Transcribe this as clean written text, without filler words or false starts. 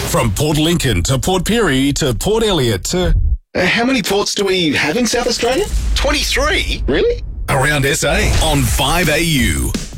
From Port Lincoln to Port Pirie to Port Elliot to... How many ports do we have in South Australia? 23? Really? Around SA on 5AU.